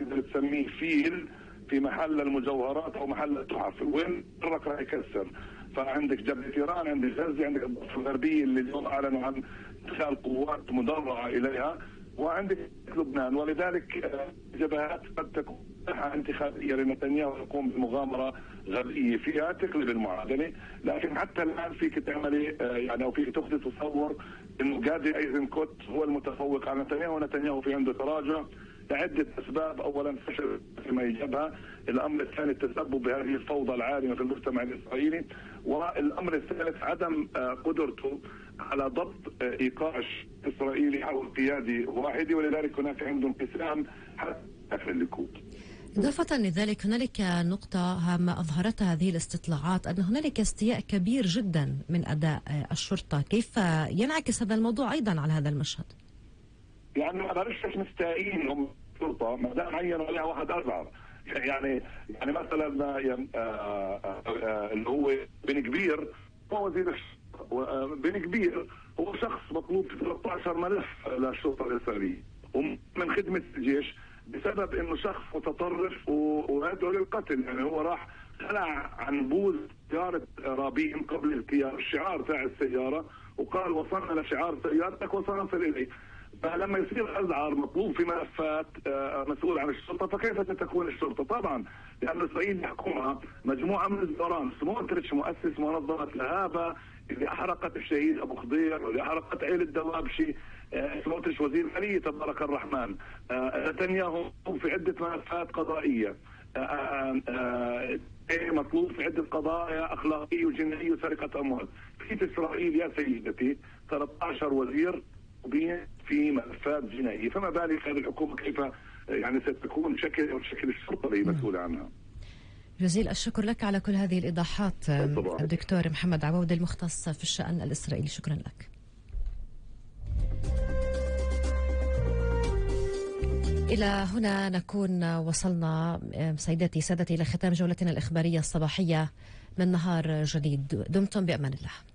تقدر تسميه فيل في محل المجوهرات او محل التحف، وين تحرك راح يكسر. فعندك جبهه ايران، عندك غزه، عندك الضفه الغربيه اللي اليوم اعلنوا عن ادخال قوات مدرعه اليها، وعندك لبنان. ولذلك جبهات قد تكون انتخابيه لنتنياهو يقوم بمغامره غبيه فيها تقلب المعادله، لكن حتى الان فيك تعملي يعني او فيك تاخذي تصور انه جادي ايزنكوت هو المتفوق على نتنياهو، ونتنياهو في عنده تراجع لعده اسباب. اولا فشل فيما يجبها، الامر الثاني التسبب بهذه الفوضى العارمه في المجتمع الاسرائيلي، والامر الثالث عدم قدرته على ضبط ايقاع الاسرائيلي حول قيادي واحد، ولذلك هناك عنده انقسام حتى داخل الليكود. إضافة لذلك هنالك نقطة هامة أظهرتها هذه الاستطلاعات، أن هنالك استياء كبير جدا من أداء الشرطة. كيف ينعكس هذا الموضوع أيضا على هذا المشهد؟ يعني ما بعرفش ايش مستائين هم الشرطة ما دام عينوا عليها واحد أزهر. يعني مثلا اللي هو بن كبير هو وزير الشرطة، بن كبير هو شخص مطلوب في 13 ملف للشرطة الإسرائيلية ومن خدمة الجيش بسبب انه شخص متطرف ويدعو للقتل. يعني هو راح خلع عن بوز سيارة رابين قبل الشعار تاع السيارة وقال وصلنا لشعار سيارتك وسنصل اليه. فلما يصير أزعر مطلوب في ملفات مسؤول عن الشرطة، فكيف ستكون الشرطة؟ طبعا لأن إسرائيل يحكمها مجموعة من الزوران. سموتريتش مؤسس منظمة لهابة اللي أحرقت الشهيد أبو خضير واللي أحرقت عيلة دوابشي، سموتريتش وزير المالية تبارك الرحمن، نتنياهو في عدة ملفات قضائية، مطلوب في عدة قضايا أخلاقية وجنائية وسرقة أموال. في إسرائيل يا سيدتي 13 وزير في ملفات جنائية، فما بالك هذه الحكومة كيف يعني ستكون شكل الشرطة اللي مسؤولة عنها. جزيل الشكر لك على كل هذه الإيضاحات الدكتور محمد عبود المختص في الشأن الإسرائيلي، شكرا لك. إلى هنا نكون وصلنا سيداتي سادتي إلى ختام جولتنا الإخبارية الصباحية من نهار جديد. دمتم بأمان الله.